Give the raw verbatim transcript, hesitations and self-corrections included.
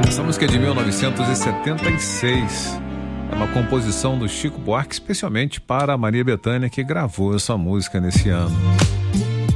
Essa música é de mil novecentos e setenta e seis. É uma composição do Chico Buarque, especialmente para a Maria Bethânia, que gravou essa música nesse ano.